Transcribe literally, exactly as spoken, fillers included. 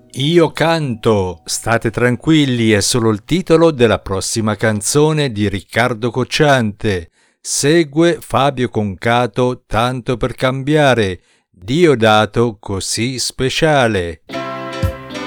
Io canto, state tranquilli, è solo il titolo della prossima canzone di Riccardo Cocciante. Segue Fabio Concato, tanto per cambiare, Diodato così speciale.